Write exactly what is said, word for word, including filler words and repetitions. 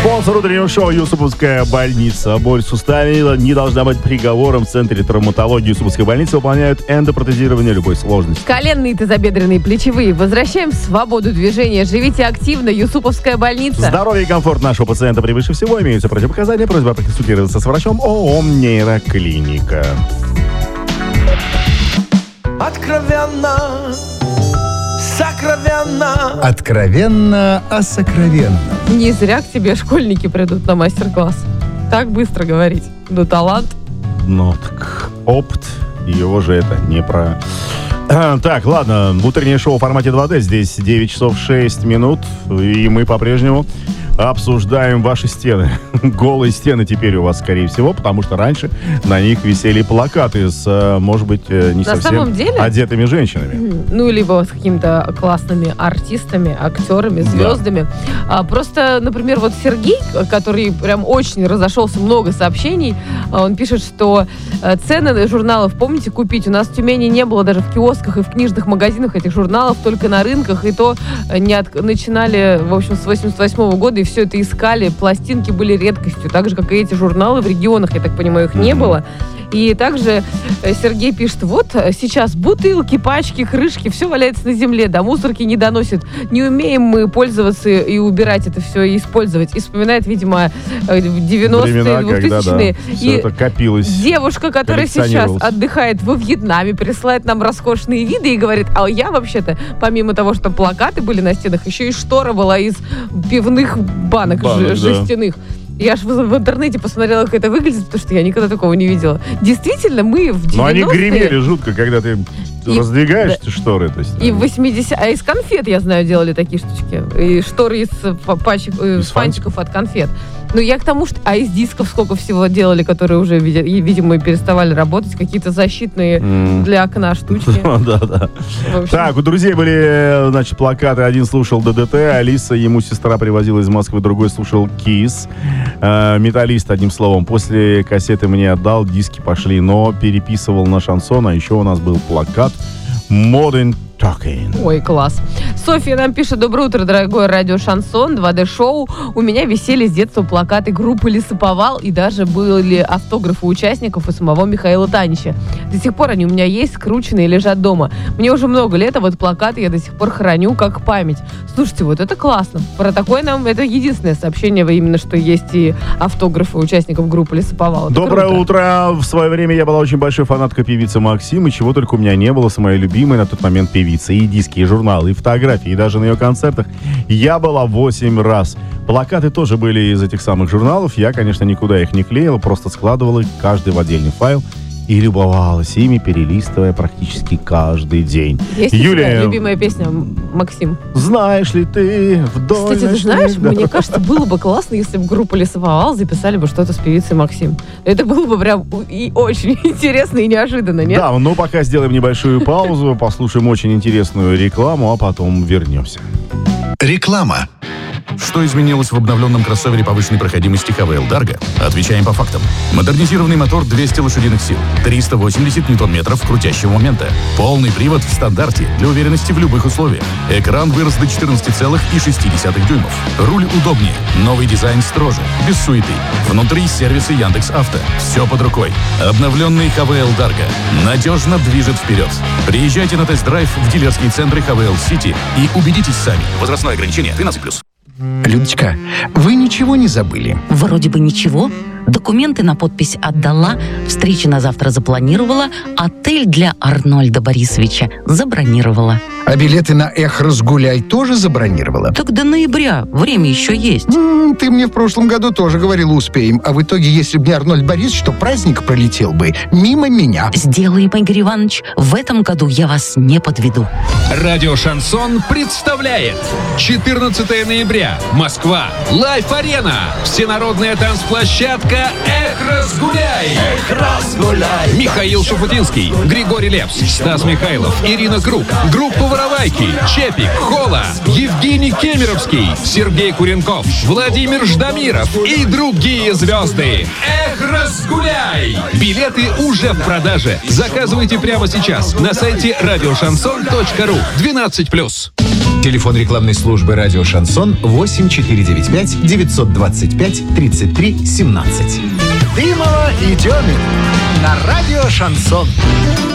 Спонсор утреннего шоу «Юсуповская больница». Боль в суставе не должна быть приговором. В Центре травматологии Юсуповской больницы выполняют эндопротезирование любой сложности. Коленные, тазобедренные, плечевые. Возвращаем свободу движения. Живите активно. Юсуповская больница. Здоровье и комфорт нашего пациента превыше всего. Имеются противопоказания. Просьба проконсультироваться с врачом. ООО «Нейроклиника». Откровенно, сокровенно. Откровенно о сокровенном. Не зря к тебе школьники придут на мастер-класс. Так быстро говорить. Ну, талант. Ну, так опыт. Его же это не про... А, так, ладно. Утреннее шоу в формате два дэ. Здесь девять часов шесть минут. И мы по-прежнему обсуждаем ваши стены. Голые стены теперь у вас, скорее всего, потому что раньше на них висели плакаты с, может быть, не на совсем деле? одетыми женщинами. Ну, либо с какими-то классными артистами, актерами, звездами. Да. А, просто, например, вот Сергей, который прям очень разошелся, много сообщений, он пишет, что цены журналов, помните, купить? У нас в Тюмени не было даже в киосках и в книжных магазинах этих журналов, только на рынках, и то не от... начинали, в общем, с восемьдесят восьмого года, и все это искали. Пластинки были редкостью, так же, как и эти журналы в регионах, я так понимаю, их не mm-hmm. было. И также Сергей пишет, вот сейчас бутылки, пачки, крышки, все валяется на земле, до мусорки не доносит. Не умеем мы пользоваться и убирать это все, и использовать. И вспоминает, видимо, девяностые, двухтысячные. Да, да. Все это копилось. Девушка, которая сейчас отдыхает во Вьетнаме, присылает нам роскошные виды и говорит, а я вообще-то, помимо того, что плакаты были на стенах, еще и штора была из пивных банок, банок ж- жестяных. Да. Я аж в, в интернете посмотрела, как это выглядит, потому что я никогда такого не видела. Действительно, мы в девяностые... Но они гремели жутко, когда ты и, раздвигаешь да, шторы. То есть, и в восьмидесятые... А из конфет, я знаю, делали такие штучки. И шторы из пачек, из фантиков от конфет. Ну, я к тому, что... А из дисков сколько всего делали, которые уже, видимо, переставали работать. Какие-то защитные mm. для окна штучки. Да-да. Так, у друзей были, значит, плакаты. Один слушал ДДТ, Алиса, ему сестра привозила из Москвы, другой слушал Кис. Металлист, одним словом. После кассеты мне отдал, диски пошли, но переписывал на шансон. А еще у нас был плакат Modern Talking. Ой, класс. Софья нам пишет: доброе утро, дорогой радио Шансон, два дэ-шоу. У меня висели с детства плакаты группы Лесоповал, и даже были автографы участников и самого Михаила Танича. До сих пор они у меня есть, скрученные, лежат дома. Мне уже много лет, а вот плакаты я до сих пор храню как память. Слушайте, вот это классно. Про такое нам, это единственное сообщение, именно что есть и автографы участников группы Лесоповал. Это доброе круто. утро. В свое время я была очень большой фанаткой певицы Максим, и чего только у меня не было с моей любимой на тот момент певицей. И диски, и журналы, и фотографии, и даже на ее концертах я была восемь раз. Плакаты тоже были из этих самых журналов. Я, конечно, никуда их не клеил, просто складывал их каждый в отдельный файл и любовалась ими, перелистывая практически каждый день. Есть Юлия... у тебя любимая песня, Максим? Знаешь ли ты вдоль... Кстати, ты знаешь, да. Мне кажется, было бы классно, если бы группа Лесоповал записали бы что-то с певицей Максим. Это было бы прям и очень интересно и неожиданно, нет? Да, ну пока сделаем небольшую паузу, послушаем очень интересную рекламу, а потом вернемся. Реклама. Что изменилось в обновленном кроссовере повышенной проходимости ха вэ эл Dargo? Отвечаем по фактам. Модернизированный мотор двести лошадиных сил, триста восемьдесят ньютон-метров крутящего момента. Полный привод в стандарте для уверенности в любых условиях. Экран вырос до четырнадцати целых шести десятых дюймов. Руль удобнее. Новый дизайн строже. Без суеты. Внутри сервисы Яндекс.Авто. Все под рукой. Обновленный ха вэ эл Dargo надежно движет вперед. Приезжайте на тест-драйв в дилерские центры ха вэ эл City и убедитесь сами. Возрастное ограничение тринадцать плюс. Людочка, вы ничего не забыли? Вроде бы ничего. Документы на подпись отдала, встречи на завтра запланировала, отель для Арнольда Борисовича забронировала. А билеты на «Эх, разгуляй» тоже забронировала? Так до ноября, время еще есть. М-м, ты мне в прошлом году тоже говорила, успеем. А в итоге, если бы не Арнольд Борисович, то праздник пролетел бы мимо меня. Сделаем, Игорь Иванович. В этом году я вас не подведу. Радио Шансон представляет четырнадцатого ноября. Москва. Лайф-арена. Всенародная танцплощадка «Эх, разгуляй». Эх, разгуляй. Михаил Шуфутинский, Григорий Лепс, Стас Михайлов, Ирина Круг, группа «Воровайки», Чепик, Хола, Евгений Кемеровский, Сергей Куренков, Владимир Ждамиров и другие звезды. Эх, разгуляй. Билеты уже в продаже. Заказывайте прямо сейчас на сайте радиошансон точка ру. двенадцать плюс. Телефон рекламной службы «Радио Шансон» восемь четыре девять пять девятьсот двадцать пять тридцать три семнадцать. Дымова и Демин на радио «Шансон».